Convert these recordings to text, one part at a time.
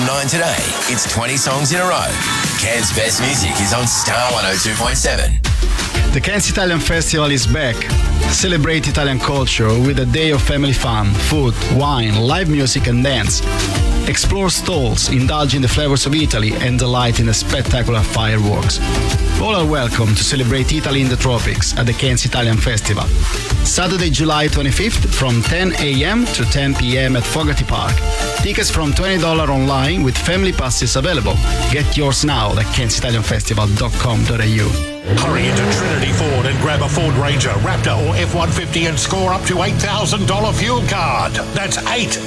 From 9 today, it's 20 songs in a row. Cairns' best music is on Star 102.7. The Cairns Italian Festival is back. Celebrate Italian culture with a day of family fun, food, wine, live music and dance. Explore stalls, indulge in the flavors of Italy and delight in the spectacular fireworks. All are welcome to celebrate Italy in the tropics at the Cairns Italian Festival. Saturday, July 25th from 10 a.m. to 10 p.m. at Fogarty Park. Tickets from $20 online with family passes available. Get yours now at cairnsitalianfestival.com.au. Hurry into Trinity Ford and grab a Ford Ranger, Raptor or F-150 and score up to $8,000 fuel card. That's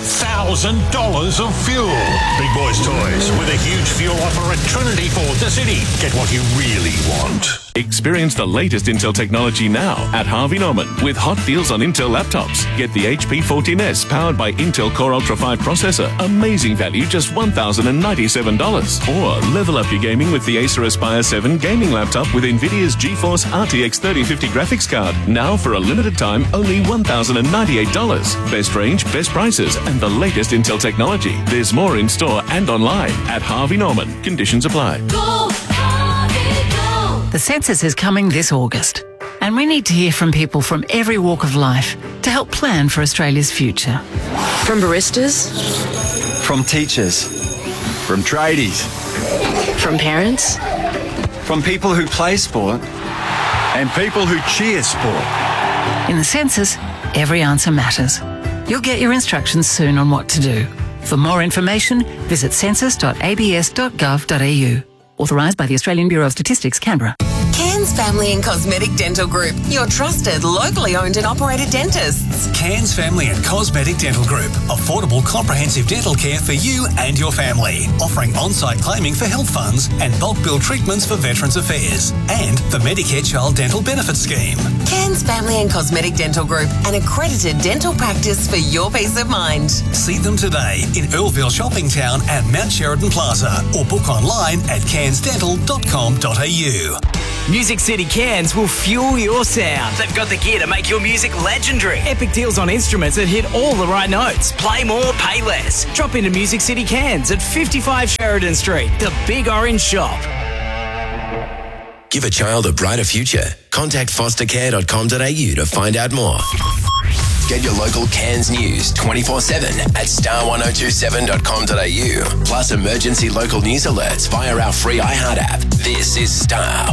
$8,000 of fuel. Big Boys Toys with a huge fuel offer at Trinity Ford, the city. Get what you really want. Experience the latest Intel technology now at Harvey Norman with hot deals on Intel laptops. Get the HP 14S powered by Intel Core Ultra 5 processor. Amazing value, just $1,097. Or level up your gaming with the Acer Aspire 7 gaming laptop with NVIDIA's GeForce RTX 3050 graphics card. Now for a limited time, only $1,098. Best range, best prices, and the latest Intel technology. There's more in store and online at Harvey Norman. Conditions apply. Go, Harvey, go. The census is coming this August, and we need to hear from people from every walk of life to help plan for Australia's future. From baristas, from teachers, from tradies, from parents, from people who play sport, and people who cheer sport. In the census, every answer matters. You'll get your instructions soon on what to do. For more information, visit census.abs.gov.au. Authorised by the Australian Bureau of Statistics, Canberra. Cairns Family and Cosmetic Dental Group, your trusted, locally owned and operated dentists. Cairns Family and Cosmetic Dental Group, affordable comprehensive dental care for you and your family, offering on-site claiming for health funds and bulk bill treatments for Veterans Affairs, and the Medicare Child Dental Benefit Scheme. Cairns Family and Cosmetic Dental Group, an accredited dental practice for your peace of mind. See them today in Earlville Shopping Town and Mount Sheridan Plaza, or book online at cairnsdental.com.au. Music City Cairns will fuel your sound. They've got the gear to make your music legendary. Epic deals on instruments that hit all the right notes. Play more, pay less. Drop into Music City Cairns at 55 Sheridan Street, the Big Orange Shop. Give a child a brighter future. Contact fostercare.com.au to find out more. Get your local Cairns news 24/7 at star1027.com.au. Plus emergency local news alerts via our free iHeart app. This is Star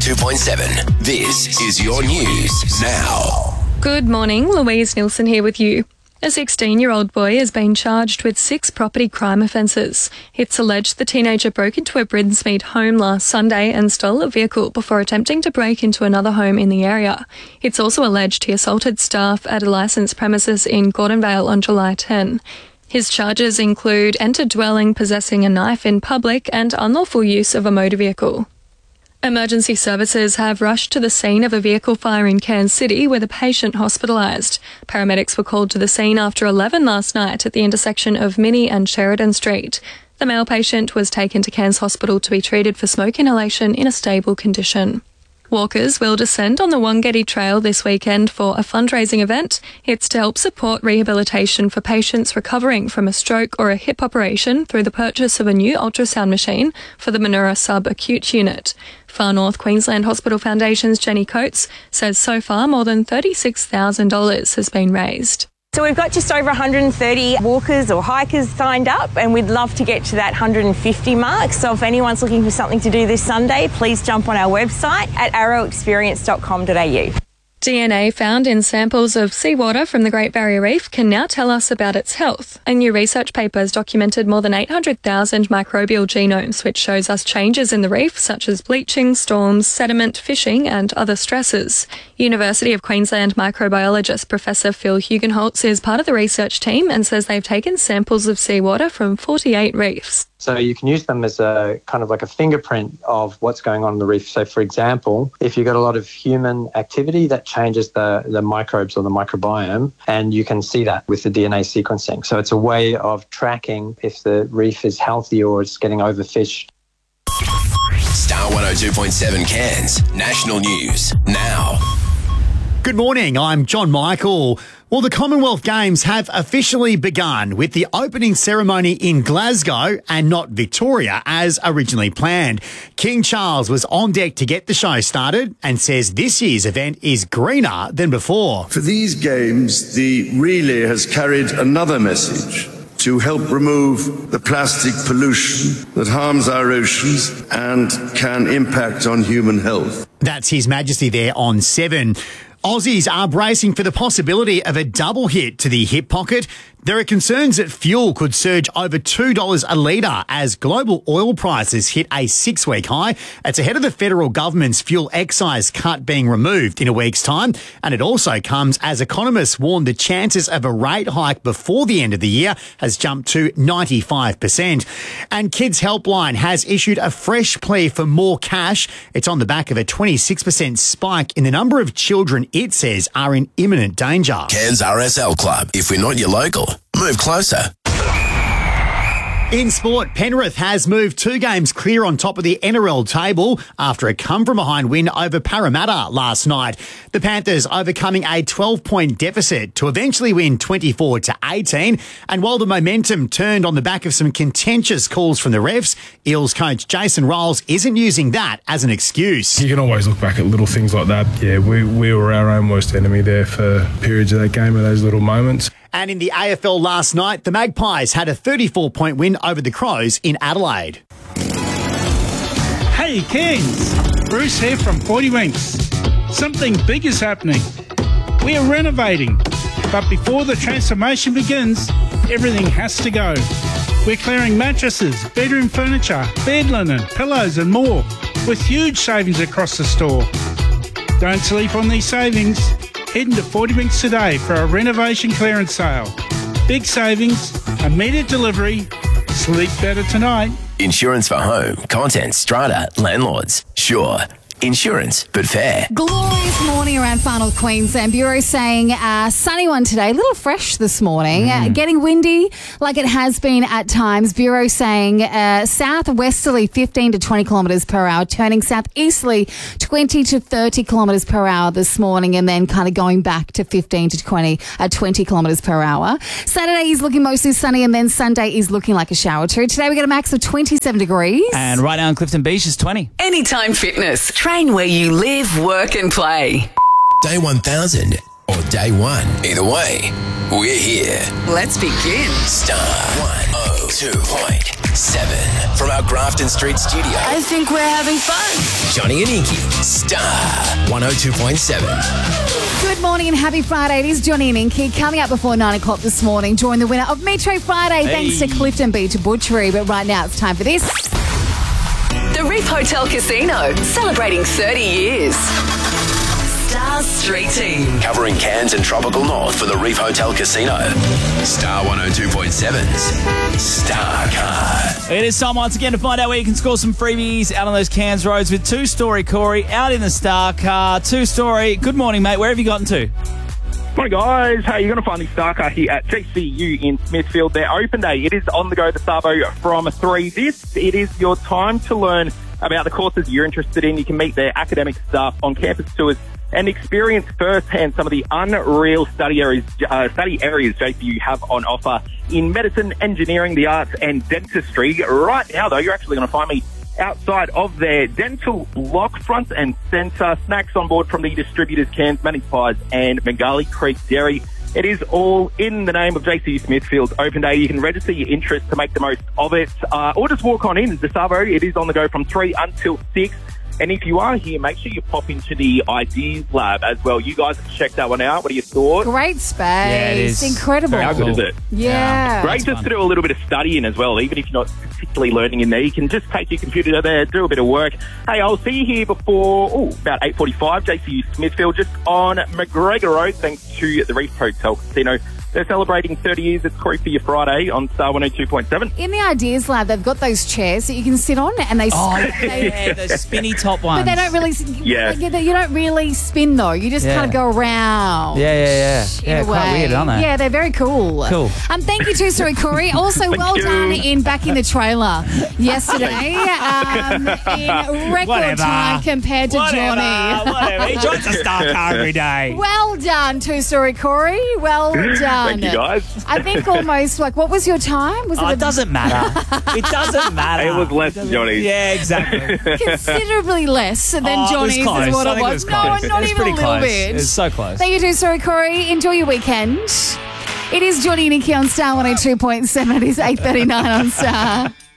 102.7. This is your news now. Good morning, Louise Nilsson here with you. A 16-year-old boy has been charged with 6 property crime offences. It's alleged the teenager broke into a Brinsmead home last Sunday and stole a vehicle before attempting to break into another home in the area. It's also alleged he assaulted staff at a licensed premises in Gordonvale on July 10. His charges include entered dwelling, possessing a knife in public and unlawful use of a motor vehicle. Emergency services have rushed to the scene of a vehicle fire in Cairns City with a patient hospitalised. Paramedics were called to the scene after 11 last night at the intersection of Minnie and Sheridan Street. The male patient was taken to Cairns Hospital to be treated for smoke inhalation in a stable condition. Walkers will descend on the Wongatty Trail this weekend for a fundraising event. It's to help support rehabilitation for patients recovering from a stroke or a hip operation through the purchase of a new ultrasound machine for the Manura Sub-Acute Unit. Far North Queensland Hospital Foundation's Jenny Coates says so far more than $36,000 has been raised. So we've got just over 130 walkers or hikers signed up, and we'd love to get to that 150 mark. So if anyone's looking for something to do this Sunday, please jump on our website at arrowexperience.com.au. DNA found in samples of seawater from the Great Barrier Reef can now tell us about its health. A new research paper has documented more than 800,000 microbial genomes, which shows us changes in the reef, such as bleaching, storms, sediment, fishing and other stresses. University of Queensland microbiologist Professor Phil Hugenholtz is part of the research team and says they've taken samples of seawater from 48 reefs. So you can use them as a kind of like a fingerprint of what's going on in the reef. So, for example, if you've got a lot of human activity, that changes the microbes or the microbiome, and you can see that with the DNA sequencing. So it's a way of tracking if the reef is healthy or it's getting overfished. Star 102.7 Cairns, national news now. Good morning, I'm John Michael. Well, the Commonwealth Games have officially begun with the opening ceremony in Glasgow and not Victoria as originally planned. King Charles was on deck to get the show started and says this year's event is greener than before. For these games, the relay has carried another message to help remove the plastic pollution that harms our oceans and can impact on human health. That's His Majesty there on 7. Aussies are bracing for the possibility of a double hit to the hip pocket. There are concerns that fuel could surge over $2 a litre as global oil prices hit a 6-week high. It's ahead of the federal government's fuel excise cut being removed in a week's time. And it also comes as economists warn the chances of a rate hike before the end of the year has jumped to 95%. And Kids Helpline has issued a fresh plea for more cash. It's on the back of a 26% spike in the number of children it says are in imminent danger. Cairns RSL Club. If we're not your local, move closer. In sport, Penrith has moved 2 games clear on top of the NRL table after a come-from-behind win over Parramatta last night. The Panthers overcoming a 12-point deficit to eventually win 24-18. And while the momentum turned on the back of some contentious calls from the refs, Eels coach Jason Rolls isn't using that as an excuse. You can always look back at little things like that. Yeah, we were our own worst enemy there for periods of that game and those little moments. And in the AFL last night, the Magpies had a 34-point win over the Crows in Adelaide. Hey, Cairns. Bruce here from 40 Winks. Something big is happening. We are renovating, but before the transformation begins, everything has to go. We're clearing mattresses, bedroom furniture, bed linen, pillows and more, with huge savings across the store. Don't sleep on these savings. Head into 40 Winks today for a renovation clearance sale. Big savings, immediate delivery, sleep better tonight. Insurance for home, contents, strata, landlords. Sure. Insurance, but fair. Glorious morning around Far North Queensland. Bureau saying sunny one today, a little fresh this morning. Getting windy like it has been at times. Bureau saying southwesterly 15 to 20 kilometres per hour, turning southeasterly 20 to 30 kilometres per hour this morning, and then kind of going back to 15 to 20 kilometres per hour. Saturday is looking mostly sunny, and then Sunday is looking like a shower too. Today we get a max of 27 degrees. And right now in Clifton Beach is 20. Anytime Fitness. Train where you live, work and play. Day 1000 or day 1. Either way, we're here. Let's begin. Star 102.7 from our Grafton Street studio. I think we're having fun. Johnny and Inky, Star 102.7. Good morning and happy Friday. It is Johnny and Inky. Coming up before 9 o'clock this morning, join the winner of Metro Friday thanks to Clifton Beach Butchery. But right now it's time for this. The Reef Hotel Casino, celebrating 30 years. Star Street Team. Covering Cairns and Tropical North for the Reef Hotel Casino. Star 102.7's Star Car. It is time once again to find out where you can score some freebies out on those Cairns roads with 2-story Corey out in the Star Car. 2-story. Good morning, mate. Where have you gotten to? Morning, guys. Hey, you're going to find the Star Car here at GCU in Smithfield. Their open day. It is on the go to Savo from 3. It is your time to learn about the courses you're interested in. You can meet their academic staff on campus tours and experience firsthand some of the unreal study areas JCU have on offer in medicine, engineering, the arts and dentistry. Right now, though, you're actually going to find me outside of their dental block, front and centre. Snacks on board from the distributors Cairns, Manning Pies and Mangali Creek Dairy. It is all in the name of JCU Smithfield's open day. You can register your interest to make the most of it, or just walk on in. The Savo, it is on the go from 3 until 6. And if you are here, make sure you pop into the Ideas Lab as well. You guys have checked that one out. What are your thoughts? Great space. Yeah, it is. Incredible. How good is it? Yeah. Great just to do a little bit of studying as well. Even if you're not particularly learning in there, you can just take your computer there, do a bit of work. Hey, I'll see you here before about 8:45, JCU Smithfield, just on McGregor Road, thanks to the Reef Hotel Casino. They're celebrating 30 years. It's Corey for your Friday on Star 102.7. In the Ideas Lab, they've got those chairs that you can sit on, and they Yeah, the spinny top ones. But they don't really. Yeah. You don't really spin though. You just kind of go around. Yeah, In a quite way. weird, aren't they? Yeah, they're very cool. Cool. Thank you too, Story Corey. Also, well you. done in backing the trailer yesterday in record Whatever. time compared to Johnny. Whatever. He drives a star car every day. Well done, Two Story Corey. Well done. Thank you, guys. I think almost like, what was your time? Was It doesn't matter. It doesn't matter. It was less than Johnny's. Yeah, exactly. considerably less than Johnny's it was close. is what I it think was. it No, close. not It was even a pretty little close. bit. It was so close. Thank you, Two Story Corey. Enjoy your weekend. It is Johnny and Nikki on Star 102.7. It is 8:39 on Star.